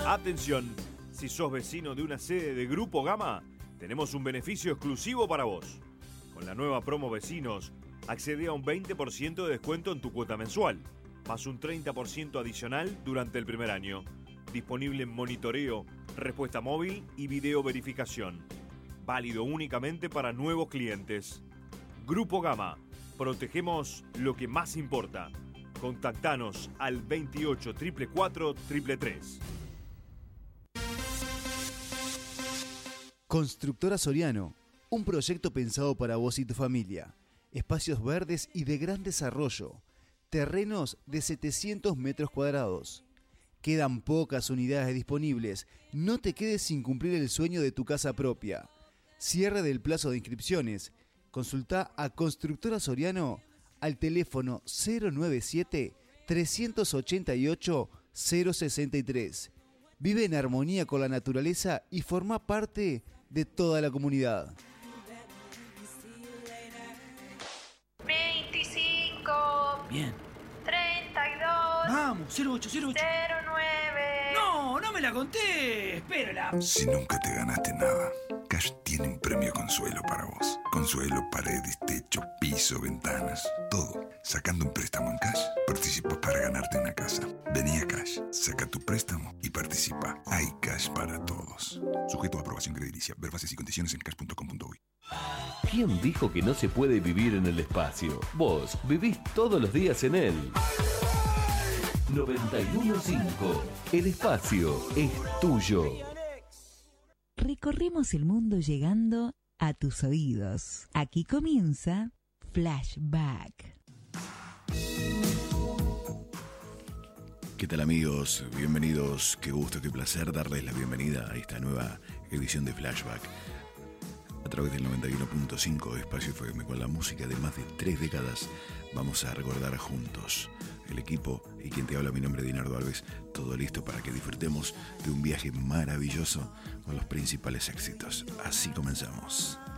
Atención, si sos vecino de una sede de Grupo Gama, tenemos un beneficio exclusivo para vos. Con la nueva promo Vecinos, accede a un 20% de descuento en tu cuota mensual, más un 30% adicional durante el primer año. Disponible en monitoreo, respuesta móvil y video verificación. Válido únicamente para nuevos clientes. Grupo Gama, protegemos lo que más importa. Contactanos al 28 444 333. Constructora Soriano, un proyecto pensado para vos y tu familia. Espacios verdes y de gran desarrollo. Terrenos de 700 metros cuadrados. Quedan pocas unidades disponibles. No te quedes sin cumplir el sueño de tu casa propia. Cierre del plazo de inscripciones. Consulta a Constructora Soriano al teléfono 097-388-063. Vive en armonía con la naturaleza y forma parte de toda la comunidad. 25. Bien. 32. Vamos, 08. 09. No, no me la conté. Espérala. Si nunca te ganaste nada, Cash tiene un premio Consuelo para vos. Consuelo, paredes, techo, piso, ventanas, todo. Sacando un préstamo en Cash, participas para ganarte una casa. Vení a Cash, saca tu préstamo y participa. Hay Cash para todos. Sujeto a aprobación crediticia. Ver bases y condiciones en cash.com.uy. ¿Quién dijo que no se puede vivir en el espacio? Vos vivís todos los días en él. 91.5. El espacio es tuyo. Recorremos el mundo llegando a tus oídos. Aquí comienza Flashback. ¿Qué tal, amigos? Bienvenidos. Qué gusto, qué placer darles la bienvenida a esta nueva edición de Flashback. A través del 91.5 Espacio FM, con la música de más de 3 décadas, vamos a recordar juntos. El equipo y quien te habla, mi nombre es Dinardo Alves, todo listo para que disfrutemos de un viaje maravilloso con los principales éxitos. Así comenzamos.